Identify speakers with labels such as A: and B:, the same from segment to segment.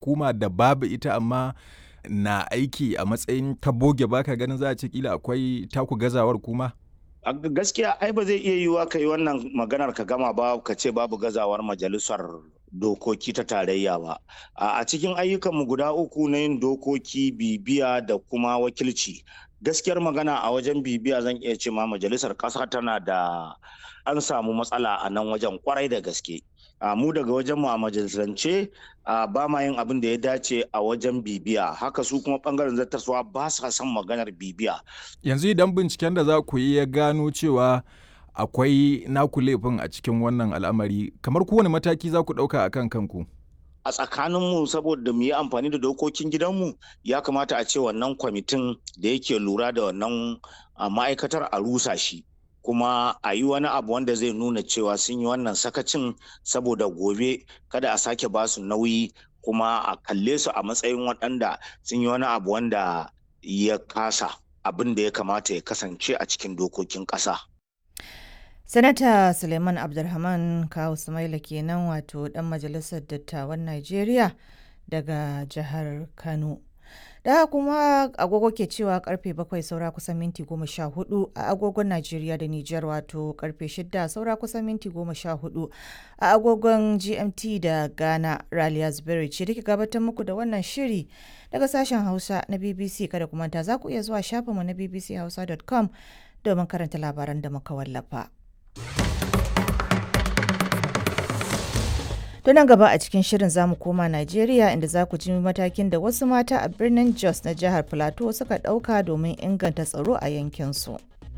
A: hukuma da babu ita amma na aiki a matsayin ta boge baka ganin za a ce kila akwai taku gazawar kuma?
B: A gaskiya ai ba zai iya yiwuwa ka yi wannan maganar ka gama ba ka ce babu gazawar majalisar dokoki ta tarayya ba. A cikin ayyukanmu guda uku na yin dokoki, bibiya da kuma wakilci. Gaskiyar magana a wajen bibiya zan iya ce ma majalisar ƙasa tana da an samu matsala a nan wajen kwarai da gaske. Mu daga wajen mu a majalisance ba ma yin abin da ya dace a wajen bibiya, haka su kuma bangaren zartaswa ba sa son maganar bibiya.
A: Yanzu idan binciken da za ku yi ya gano cewa akwai naku laifin a cikin wannan al'amari, kamar kowane mataki za ku ɗauka a kan kanku?
B: A tsakaninmu saboda mu yi amfani da dokokin gidanmu ya kamata a ce wannan kwamitin da yake lura da wannan ma'aikatar a rusa shi. Kuma a yi wani abu wanda zai nuna cewa sun yi wannan sakacin saboda gobe kada a sake ba su nauyi, kuma a kalle su a matsayin waɗanda sun yi wani abu wanda ya kasa abin da ya kamata ya kasance a cikin dokokin ƙasa.
C: Sanata Suleiman Abdulrahman Kawu Sumaila kenan, wato ɗan majalisar dattawan Najeriya daga jihar Kano. Da kuma agogo ke cewa karfe 7 saura kusan minti 14 a agogon Najeriya da Nijar, wato karfe 6 saura kusan minti 14 a agogon GMT da Ghana. Raliya Zubairu ce dake gabatar muku da wannan shiri daga sashen Hausa na BBC. Kada kuma ta za ku iya zuwa shafinmu na bbchausa.com domin karanta labaran da muka wallafa. Nan gaba a cikin shirin zamu koma Najeriya, inda za ku ji matakin da wasu mata a birnin Jos na jihar Plateau suka ɗauka domin inganta tsaro a yankinsu.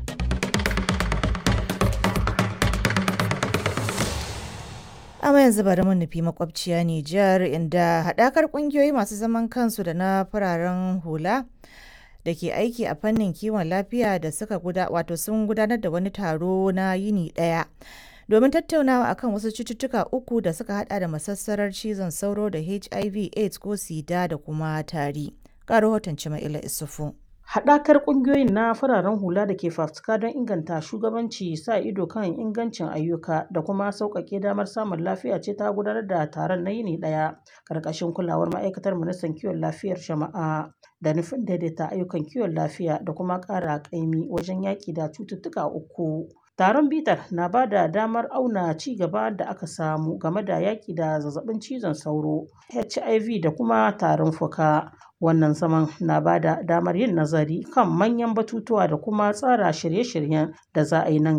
C: Amma yanzu bari mun nufi makwabciya Nijar, inda haɗakar ƙungiyoyi masu zaman kansu da na fararen hula da ke aiki a fannin kiwon lafiya da sun gudanar da wani taro na yini ɗaya domin tattaunawa akan wasu cututtuka uku da suka hada da masassarar cizon sauro da HIV, AIDS ko sida da kuma tari. Ga rahoton Cima'ila Isufu.
D: Haɗakar ƙungiyoyin na fararen hula da ke fafutuka don inganta shugabanci, sa ido kan ingancin ayyuka da kuma sauƙaƙe damar samun lafiya ce ta gudanar da taron na yini ɗaya ƙarƙashin kulawar ma'aikatar ministan kiwon lafiyar jama'a da nufin daidaita ayyukan kiwon lafiya da kuma ƙara ƙaimi wajen yaƙi da cututtuka uku. Taron bitar na ba da damar auna ci gaba da aka samu game da yaƙi da zazzabin cizon sauro, HIV da kuma tarin fuka. Wannan zaman na ba da damar yin nazari kan manyan batutuwa da kuma tsara shirye-shiryen da za a yi nan